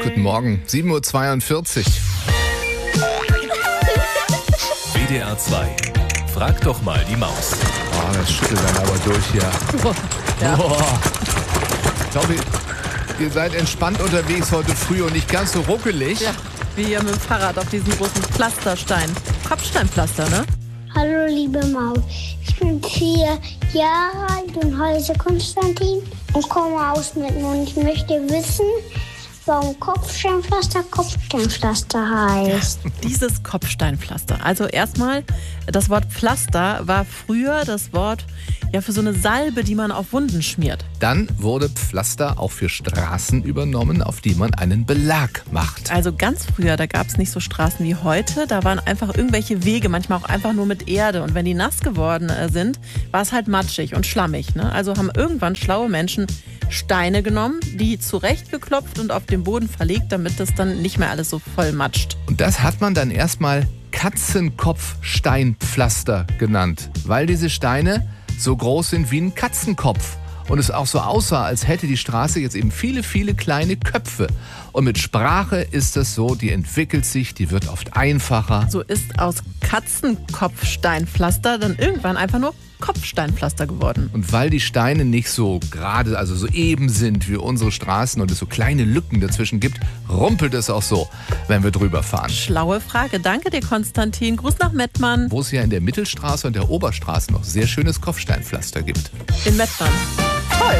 Guten Morgen, 7:42 Uhr. WDR 2. Frag doch mal die Maus. Oh, das schüttelt dann aber durch hier. Ja. Boah. Ich glaube, ihr seid entspannt unterwegs heute früh und nicht ganz so ruckelig. Ja, wie hier mit dem Fahrrad auf diesem großen Pflasterstein. Kopfsteinpflaster, ne? Hallo liebe Maus, ich bin 4 Jahre alt und heiße Konstantin und komme aus Mitten und ich möchte wissen, warum Kopfsteinpflaster heißt. Dieses Kopfsteinpflaster. Also erstmal, das Wort Pflaster war früher das Wort für so eine Salbe, die man auf Wunden schmiert. Dann wurde Pflaster auch für Straßen übernommen, auf die man einen Belag macht. Also ganz früher, da gab es nicht so Straßen wie heute. Da waren einfach irgendwelche Wege, manchmal auch einfach nur mit Erde. Und wenn die nass geworden sind, war es halt matschig und schlammig. Ne? Also haben irgendwann schlaue Menschen Steine genommen, die zurechtgeklopft und auf den Boden verlegt, damit das dann nicht mehr alles so voll matscht. Und das hat man dann erstmal Katzenkopfsteinpflaster genannt, weil diese Steine so groß sind wie ein Katzenkopf. Und es auch so aussah, als hätte die Straße jetzt eben viele, viele kleine Köpfe. Und mit Sprache ist das so, die entwickelt sich, die wird oft einfacher. So ist aus Katzenkopfsteinpflaster dann irgendwann einfach nur Kopfsteinpflaster geworden. Und weil die Steine nicht so gerade, also so eben sind wie unsere Straßen und es so kleine Lücken dazwischen gibt, rumpelt es auch so, wenn wir drüber fahren. Schlaue Frage. Danke dir, Konstantin. Gruß nach Mettmann. Wo es ja in der Mittelstraße und der Oberstraße noch sehr schönes Kopfsteinpflaster gibt. In Mettmann.